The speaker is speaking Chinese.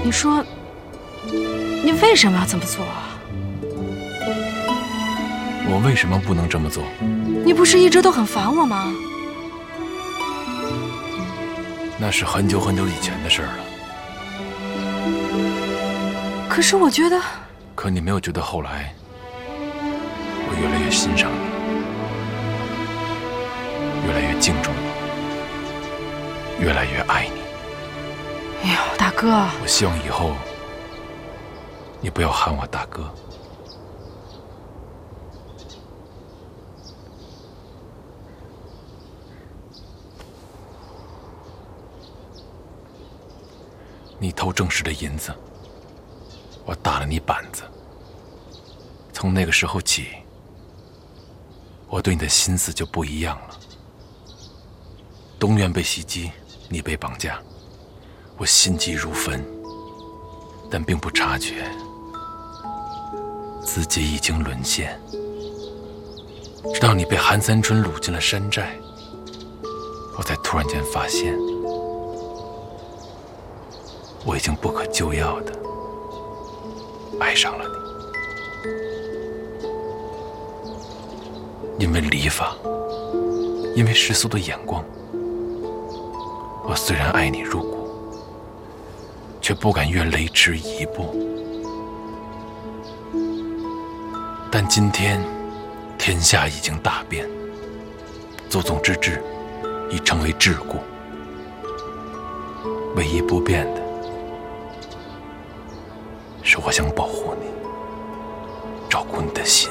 你说，你为什么要这么做啊？ 我为什么不能这么做？ 你不是一直都很烦我吗？ 那是很久很久以前的事儿了。 可是我觉得， 可你没有觉得后来，我越来越欣赏你，越来越敬重你，越来越爱你。 哎呦，大哥， 我希望以后你不要喊我大哥。你偷正室的银子，我打了你板子。从那个时候起，我对你的心思就不一样了。东院被袭击，你被绑架，我心急如焚，但并不察觉自己已经沦陷。直到你被韩三春掳进了山寨，我才突然间发现，我已经不可救药的爱上了你。因为礼法，因为世俗的眼光，我虽然爱你入骨，却不敢越雷池一步。但今天天下已经大变，祖宗之治已成为桎梏，唯一不变的是我想保护你，照顾你的心。